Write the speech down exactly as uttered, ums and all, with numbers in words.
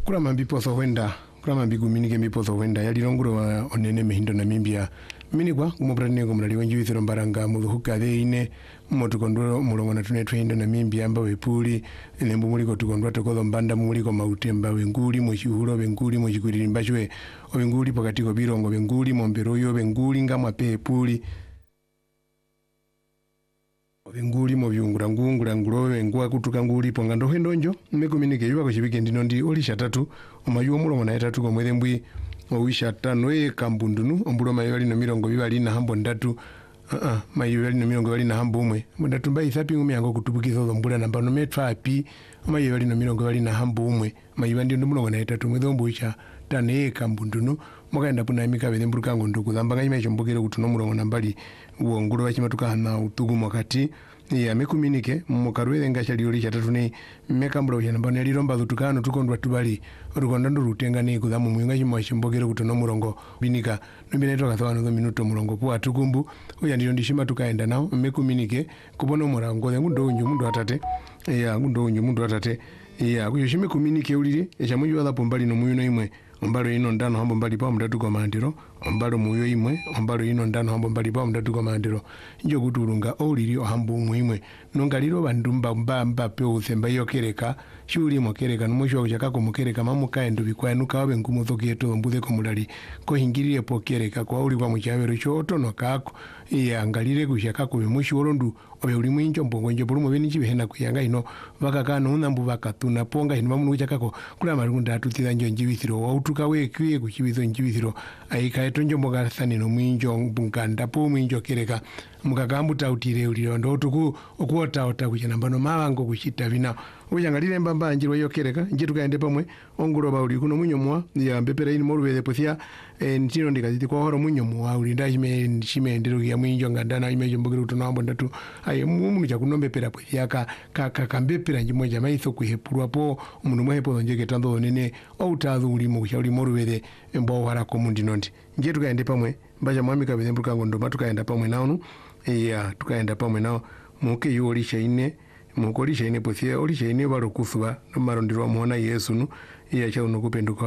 kula mambipo so wenda kula mambigu minike mipo so wenda yali longuro wa onene mehindo na mimbia minikwa kumupratine kumulali wenji withiro mbaranga muthuhuka theine motu kondwa mulongo na tune twindo na mimbia amba wepuli nembu muliko tukondwa tokozo mbanda muliko mautemba wenguli mwishuhulo wenguli mwishikwiriri mbashwe wenguli pakatiko birongo wenguli momberoyo wenguli ngamwa pepuli nguli mo byungura ngungura ngulowe ngwa kutuka nguli ponga ndo hendonjo mekuminike yuba ko chibike ndino ndi olisha tatu omayuo mulo na tatu ko mwele mbwi owisha tano e kambundunu ombulo mayali no mirongo bibali na hambo ndatu ah uh -uh, mayali no mirongo bibali na hambo umwe ndatu mbai thapi ngumi yango kutubukizo zombula namba no metwa api mayali no mirongo bibali na hambo umwe mayibandi ndo mulo na tatu mwele mbwisha tane e kambundunu mwakaenda puna emika bele mburuka ngo ndukuzamba ngayima chombokere kutuno mulo nambali uongulo wachimatuka na utugu mwakati ya mekuminike mukarwele ngasha lioli chatatu ne mekambula uya namba ne liromba zutukano tukondwa tubali rukonda ndurutenga ne kuzamu mwinga chimwa chimbogere kutono murongo binika nombine toka sawa no minuto murongo kwa tukumbu uya ndiro ndishima tukaenda nao mekuminike kubono murango yangu ndo unju mundu atate ya ndo unju mundu atate ya kuyoshime kuminike ulili echamuju wala pombali no muyuno imwe ombalo ino ndano hambo mbali pa mdatu kwa mandiro ombalo muyo imwe ombalo ino ndano hambo mbali pa mdatu kwa mandiro njo kutulunga olili hambo muimwe nongaliro bandumba mba mba pe usemba yokereka shuli mokereka numusho kuchakako mokereka mamuka endo bikwanuka wabe ngumo zoketo mbuze ko mulali ko hingirire pokereka kwa uli kwa muchavero choto no kako ya ngalire kushakako bimushi olondu obe uli mwinjo mbongo njo bulumo beni chibehena kuyanga ino bakakano unambu bakatuna ponga ino mamu kuchakako kula marunda atutira njo njibithiro wa utuka we kwiye kuchibizo njibithiro aika etonjo mboga thani no mwinjo mbunganda po mwinjo kereka mukagambu tautire uliro ndo tuku okuota ota kuchana mbano mawango kuchita bina uyangalire mbamba njiro yokereka njitu kaende pamwe ongulo bauli kuno munyomwa ya mbepera ini molubele posia e, ntino ndikaziti kwa horo munyomwa ulinda shime shime ndiro ya mwinjo ngandana imejo mbogere utonambo ndatu aye mumu cha kunombepera posia ka ka, ka kambepera njimo jama iso kuhepulwa po umuntu mwepo njeke tando nene outazu ulimo kushauri molubele mbo wara komundi nondi njitu kaende pamwe mbaja mwami kabeze mbuka ngondo matukaenda pamwe naonu ya tukaenda pamwe nao muke yo olisha ine muko olisha ine posia olisha ine baro kusuba no marondiro muona Yesu nu ya cha unokupenduka